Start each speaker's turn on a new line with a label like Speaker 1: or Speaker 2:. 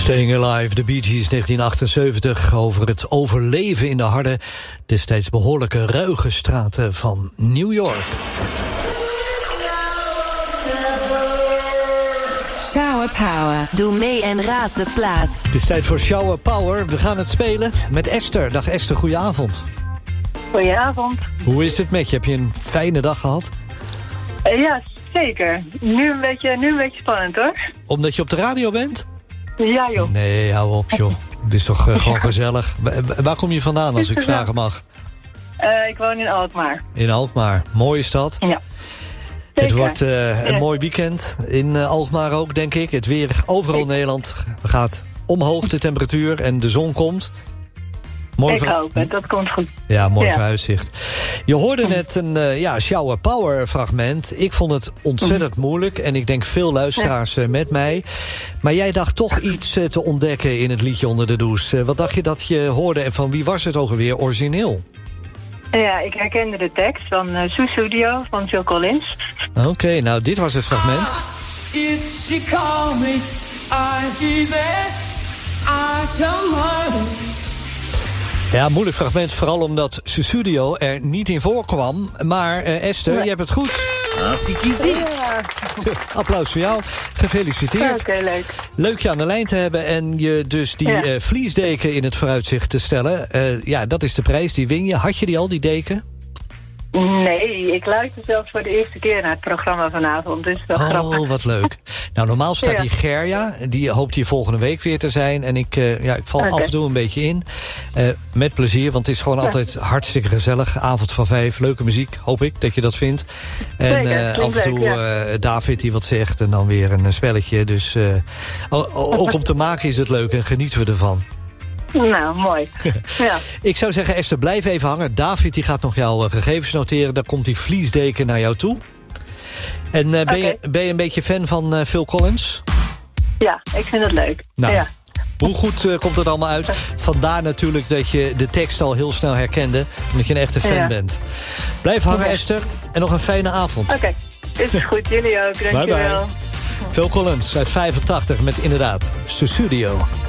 Speaker 1: Staying Alive, The Bee Gees 1978... over het overleven in de harde, destijds behoorlijke ruige straten van New York.
Speaker 2: Shower Power. Doe mee en raad de plaat.
Speaker 1: Het is tijd voor Shower Power. We gaan het spelen met Esther. Dag Esther, goedenavond.
Speaker 3: Goedenavond.
Speaker 1: Hoe is het met je? Heb je een fijne dag gehad?
Speaker 3: Ja, zeker. Nu een beetje spannend, hoor.
Speaker 1: Omdat je op de radio bent?
Speaker 3: Ja, joh.
Speaker 1: Nee, hou op, joh. Het is toch gewoon gezellig. Waar kom je vandaan, als ik vragen mag?
Speaker 3: Ik woon in Alkmaar.
Speaker 1: In Alkmaar. Mooie stad.
Speaker 3: Ja.
Speaker 1: Zeker. Het wordt een mooi weekend in Alkmaar ook, denk ik. Het weer overal in Nederland gaat omhoog, de temperatuur, en de zon komt. Mooi
Speaker 3: ik hoop het, dat komt goed.
Speaker 1: Ja, mooi vooruitzicht. Je hoorde net een Shower Power fragment. Ik vond het ontzettend moeilijk en ik denk veel luisteraars met mij. Maar jij dacht toch iets te ontdekken in het liedje Onder de Douche. Wat dacht je dat je hoorde en van wie was het ook alweer origineel?
Speaker 3: Ja, ik herkende de tekst van Sussudio van Phil Collins.
Speaker 1: Oké, nou dit was het fragment.
Speaker 4: Is she call me? I hear that. I tell her.
Speaker 1: Ja, moeilijk fragment, vooral omdat Sussudio er niet in voorkwam. Maar Esther, je hebt het goed.
Speaker 3: Ja.
Speaker 1: Applaus voor jou. Gefeliciteerd.
Speaker 3: Oké, leuk.
Speaker 1: Leuk je aan de lijn te hebben en je dus die vliesdeken in het vooruitzicht te stellen. Ja, dat is de prijs, die win je. Had je die al, die deken?
Speaker 3: Nee, ik luister zelfs voor de eerste keer naar het programma vanavond. Dus wel grappig.
Speaker 1: Oh, wat leuk. Nou, normaal staat die Gerja. Die hoopt hier volgende week weer te zijn. En ik val af en toe een beetje in. Met plezier, want het is gewoon altijd hartstikke gezellig. Avond van 5, leuke muziek, hoop ik dat je dat vindt. En af en toe David die wat zegt en dan weer een spelletje. Dus ook om te maken is het leuk en genieten we ervan.
Speaker 3: Nou, mooi. Ja.
Speaker 1: Ik zou zeggen, Esther, blijf even hangen. David die gaat nog jouw gegevens noteren. Dan komt die vliesdeken naar jou toe. En ben je een beetje fan van Phil Collins?
Speaker 3: Ja, ik vind het leuk.
Speaker 1: Nou,
Speaker 3: ja.
Speaker 1: Hoe goed komt het allemaal uit? Vandaar natuurlijk dat je de tekst al heel snel herkende. Omdat je een echte fan bent. Blijf hangen, Esther. En nog een fijne avond.
Speaker 3: Oké, is goed. Jullie ook. Dankjewel.
Speaker 1: Bye bye. Phil Collins uit 85 met inderdaad Sussudio.